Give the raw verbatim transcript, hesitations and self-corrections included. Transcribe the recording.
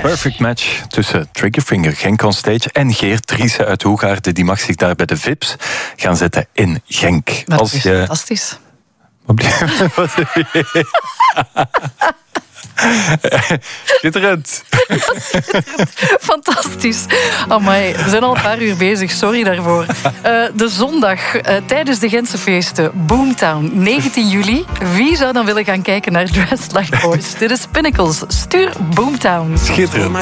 perfect match tussen Triggerfinger, Genk on Stage en Geert Driessen uit Hoegaarden. Die mag zich daar bij de V I Ps gaan zetten in Genk. Dat Als is je... fantastisch. Schitterend. Fantastisch. Amai, we zijn al een paar uur bezig, sorry daarvoor. Uh, de zondag, uh, tijdens de Gentse feesten, Boomtown, negentien juli. Wie zou dan willen gaan kijken naar Dressed Like Boys? Dit is Pinnacles. Stuur Boomtown. Schitterend.